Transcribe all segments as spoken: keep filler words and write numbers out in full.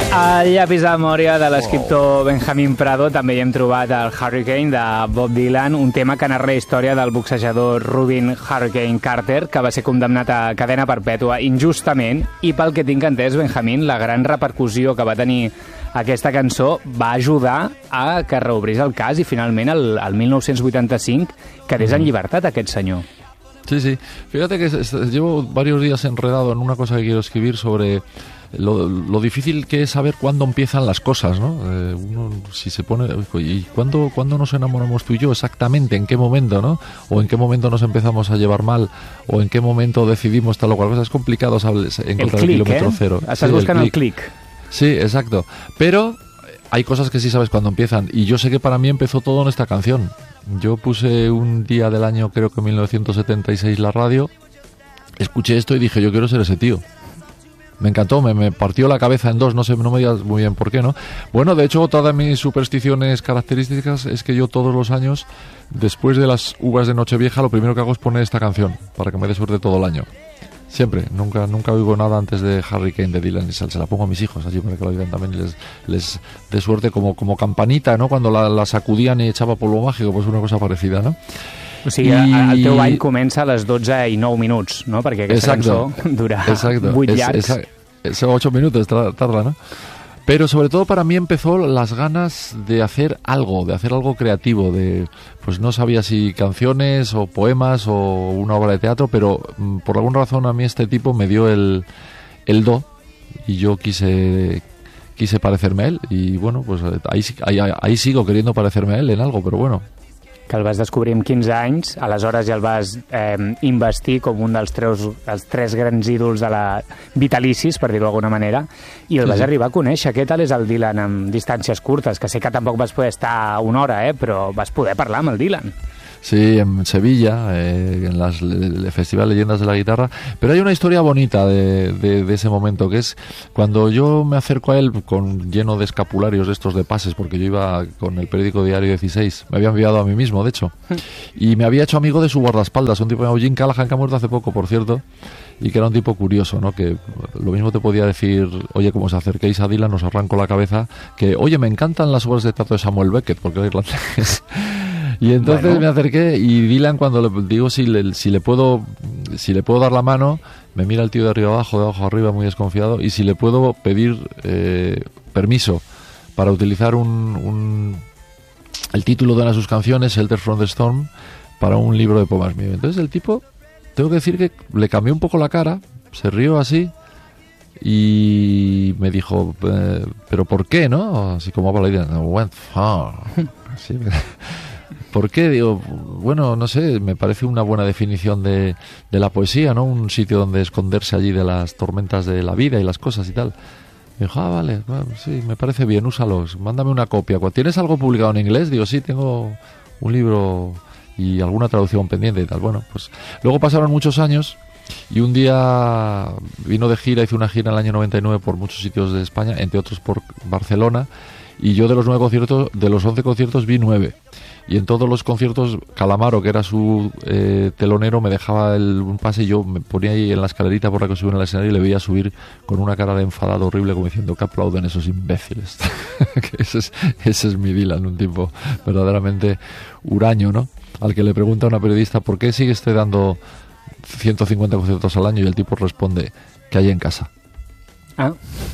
Al llapis de memòria de l'escriptor Benjamin Prado també hi hem trobat el Hurricane de Bob Dylan, un tema que narra la història del boxejador Rubin Hurricane Carter, que va ser condemnat a cadena perpètua injustament, i pel que tinc entès, Benjamin, la gran repercussió que va tenir aquesta cançó va ajudar a que reobrís el cas i finalment el, el mil nou-cents vuitanta-cinc quedés en llibertat aquest senyor. Sí, sí. Fíjate que llevo varios días enredado en una cosa que quiero escribir sobre lo, lo difícil que es saber cuándo empiezan las cosas, ¿no? Eh, uno, si se pone... ¿Y cuándo, cuándo nos enamoramos tú y yo? Exactamente, ¿en qué momento, no? O en qué momento nos empezamos a llevar mal, o en qué momento decidimos tal o cual cosa. Es complicado saber, encontrar el, click, el kilómetro ¿eh? cero. Estás sí, buscando el click. clic. Sí, exacto. Pero hay cosas que sí sabes cuándo empiezan. Y yo sé que para mí empezó todo en esta canción. Yo puse un día del año, creo que en mil novecientos setenta y seis, la radio, escuché esto y dije, yo quiero ser ese tío. Me encantó, me, me partió la cabeza en dos, no sé, no me digas muy bien por qué, ¿no? Bueno, de hecho, otra de mis supersticiones características es que yo todos los años, después de las uvas de Nochevieja, lo primero que hago es poner esta canción, para que me dé suerte todo el año. Siempre, nunca nunca oigo nada antes de Hurricane de Dylan, y se, se la pongo a mis hijos así para que lo oigan también y les, les dé suerte como, como campanita, ¿no? Cuando la, la sacudían y echaba polvo mágico, pues una cosa parecida, ¿no? O sigui, I... el teu ball comença a les dotze i nou minuts, no? Perquè aquesta exacto, cançó dura exacto. vuit es, llargs. Es, es, son ocho minutos, tarda, ¿no? Pero sobre todo para mí empezó las ganas de hacer algo, de hacer algo creativo, de pues no sabía si canciones o poemas o una obra de teatro, pero mm, por alguna razón a mí este tipo me dio el, el do y yo quise quise parecerme a él y bueno, pues ahí, ahí, ahí sigo queriendo parecerme a él en algo, pero bueno. Que el vas descobrir amb quinze anys, aleshores ja el vas eh, investir com un dels tres, els tres grans ídols de la vitalicis, per dir-ho d'alguna manera, i el sí, vas sí. arribar a conèixer. Què tal és el Dylan amb distàncies curtes? Que sé que tampoc vas poder estar una hora, eh, però vas poder parlar amb el Dylan. Sí, en Sevilla, eh, en las, el Festival Leyendas de la Guitarra. Pero hay una historia bonita de, de, de ese momento, que es cuando yo me acerco a él con lleno de escapularios estos de pases, porque yo iba con el periódico Diario dieciséis, me había enviado a mí mismo, de hecho, y me había hecho amigo de su guardaespaldas, un tipo llamado Jim Callahan, que ha muerto hace poco, por cierto, y que era un tipo curioso, ¿no? Que lo mismo te podía decir, oye, como os acerquéis a Dylan, os arranco la cabeza, que, oye, me encantan las obras de teatro de Samuel Beckett, porque era irlandés. Y entonces bueno. me acerqué y Dylan, cuando le digo si le, si le puedo si le puedo dar la mano, me mira el tío de arriba abajo, de abajo arriba, muy desconfiado, y si le puedo pedir eh, permiso para utilizar un, un el título de una de sus canciones, Shelter from the Storm, para un libro de poemas mío. Entonces el tipo, tengo que decir que le cambió un poco la cara, se rió así y me dijo, eh, pero ¿por qué, no? Así como habla la idea, went far. Así, ¿por qué? Digo, bueno, no sé, me parece una buena definición de, de la poesía, ¿no? Un sitio donde esconderse allí de las tormentas de la vida y las cosas y tal. Me dijo, ah, vale, bueno, sí, me parece bien, úsalos, mándame una copia. ¿Tienes algo publicado en inglés? Digo, sí, tengo un libro y alguna traducción pendiente y tal. Bueno, pues luego pasaron muchos años y un día vino de gira, hizo una gira en el año noventa y nueve por muchos sitios de España, entre otros por Barcelona, y yo de los nueve conciertos, de los once conciertos vi nueve. Y en todos los conciertos, Calamaro, que era su eh, telonero, me dejaba el, un pase y yo me ponía ahí en la escalerita por la que subía al escenario y le veía subir con una cara de enfadado horrible, como diciendo que aplauden esos imbéciles. Que ese, es, ese es mi Dylan, un tipo verdaderamente huraño, ¿no? Al que le pregunta a una periodista, ¿por qué sigue usted dando ciento cincuenta conciertos al año? Y el tipo responde, que hay en casa. Ah.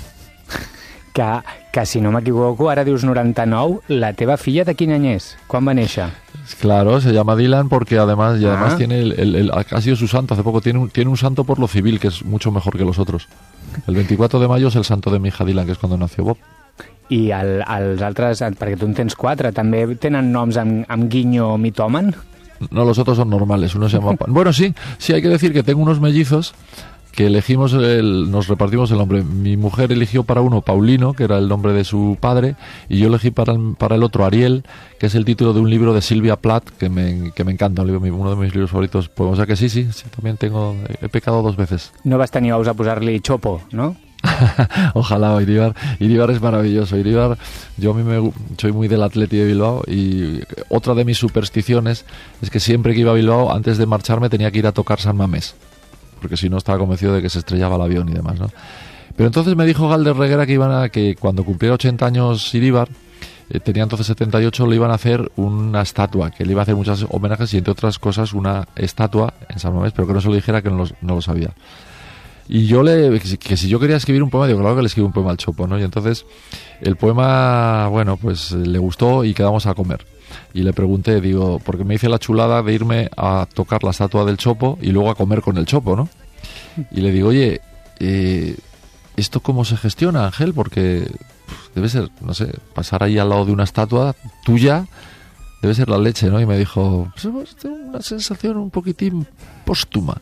Que, que si no m'equivoco, ara dius noranta-nou, la teva filla de quin any és? Quan va néixer? Claro, se llama Dylan porque además, y además ah. tiene el, el, el, ha sido su santo hace poco, tiene un, tiene un santo por lo civil que es mucho mejor que los otros. El veinticuatro de mayo es el santo de mi hija Dylan, que es cuando nació Bob. I el, els altres, perquè tu en tens quatre, també tenen noms amb, amb guiño mitòman? No, los otros son normales, uno se llama... Bueno, sí, sí, hay que decir que tengo unos mellizos que elegimos, el, nos repartimos el nombre. Mi mujer eligió para uno Paulino, que era el nombre de su padre, y yo elegí para el, para el otro Ariel, que es el título de un libro de Sylvia Plath, que me, que me encanta, uno de mis libros favoritos. Pues, o sea que sí, sí, sí, también tengo, he pecado dos veces. No vas tenir ous a posar-li Chopo, ¿no? Ojalá, Iribar. Iribar es maravilloso. Iribar, yo a mí me, soy muy del Atleti de Bilbao y otra de mis supersticiones es que siempre que iba a Bilbao, antes de marcharme tenía que ir a tocar San Mamés, porque si no estaba convencido de que se estrellaba el avión y demás, ¿no? Pero entonces me dijo Galder Reguera que iban a, que cuando cumpliera ochenta años Iríbar, eh, tenía entonces setenta y ocho, le iban a hacer una estatua, que le iba a hacer muchos homenajes y entre otras cosas una estatua en San Mamés, pero que no se lo dijera, que no lo, no lo sabía. Y yo le, que si, que si yo quería escribir un poema, digo, claro que le escribí un poema al Chopo, ¿no? Y entonces el poema, bueno, pues le gustó y quedamos a comer. Y le pregunté, digo, porque me hice la chulada de irme a tocar la estatua del Chopo y luego a comer con el Chopo, ¿no? Y le digo, oye, eh, ¿esto cómo se gestiona, Ángel? Porque pff, debe ser, no sé, pasar ahí al lado de una estatua tuya debe ser la leche, ¿no? Y me dijo, pues, tengo una sensación un poquitín póstuma.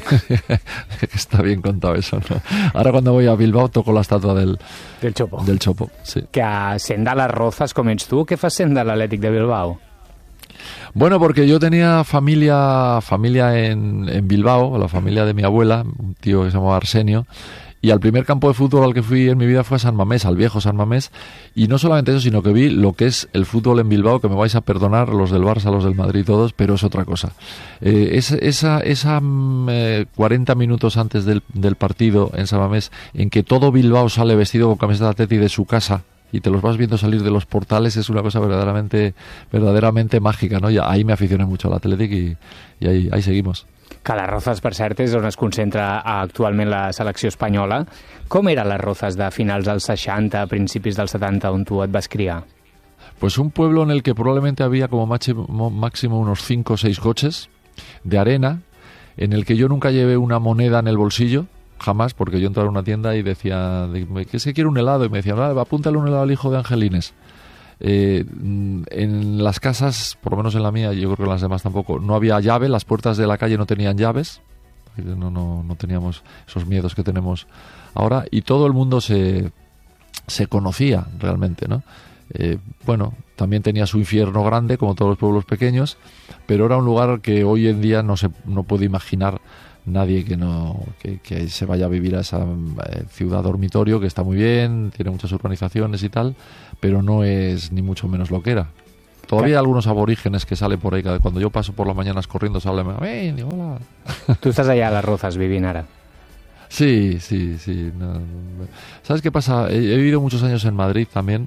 Está bien contado eso, ¿no? Ahora cuando voy a Bilbao toco la estatua del, del Chopo. Del Chopo, sí. Que sent de les Rozas com ets tu, què fas sent de l'Atlètic de Bilbao? Bueno, porque yo tenía familia familia en, en Bilbao, la familia de mi abuela, un tío que se llamaba Arsenio, y al primer campo de fútbol al que fui en mi vida fue a San Mamés, al viejo San Mamés, y no solamente eso, sino que vi lo que es el fútbol en Bilbao, que me vais a perdonar, los del Barça, los del Madrid, todos, pero es otra cosa. Eh, es, esa esa eh, cuarenta minutos antes del, del partido en San Mamés, en que todo Bilbao sale vestido con camiseta de Atleti de su casa, y te los vas viendo salir de los portales, es una cosa verdaderamente verdaderamente mágica, ¿no? Y ahí me aficioné mucho al Athletic y, y ahí, ahí seguimos. Que les Rozas, per cert, és on es concentra actualment la selecció espanyola. Com eren les Rozas de finals dels seixanta, principis dels setanta, on tu et vas criar? Pues un pueblo en el que probablemente había como máximo, máximo unos cinco o seis coches de arena, en el que yo nunca llevé una moneda en el bolsillo, jamás, porque yo entraba a una tienda y decía, ¿qué es que quiero un helado? Y me decían, vale, apúntale un helado al hijo de Angelines. Eh, en las casas, por lo menos en la mía, yo creo que en las demás tampoco, no había llave, las puertas de la calle no tenían llaves, no, no, no teníamos esos miedos que tenemos ahora, y todo el mundo se, se conocía realmente, ¿no? Eh, bueno, también tenía su infierno grande, como todos los pueblos pequeños, pero era un lugar que hoy en día no se no puede imaginar nadie que no que, que se vaya a vivir a esa eh, ciudad dormitorio, que está muy bien, tiene muchas urbanizaciones y tal, pero no es ni mucho menos lo que era. Todavía hay algunos aborígenes que salen por ahí, cuando yo paso por las mañanas corriendo salen, ¡ven, hola! Tú estás allá a les Rozas vivint ara. Sí, sí, sí. No. ¿Sabes qué pasa? He, he vivido muchos años en Madrid también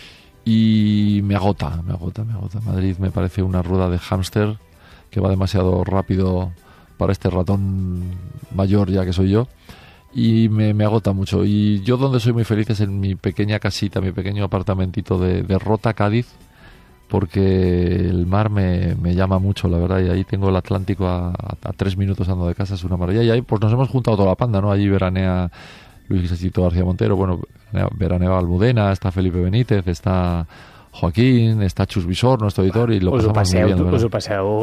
y me agota, me agota, me agota. Madrid me parece una rueda de hámster que va demasiado rápido para este ratón mayor ya que soy yo, y me, me agota mucho. Y yo donde soy muy feliz es en mi pequeña casita, mi pequeño apartamentito de, de Rota, Cádiz, porque el mar me, me llama mucho, la verdad, y ahí tengo el Atlántico a, a, a tres minutos andando de casa, es una maravilla. Y ahí pues nos hemos juntado toda la panda, ¿no? Allí veranea Luis Sechito García Montero, bueno, veranea Almudena, está Felipe Benítez, está Joaquín, está Chus Visor, nuestro editor, y lo us pasamos ho passeu, muy bien. us ho passeu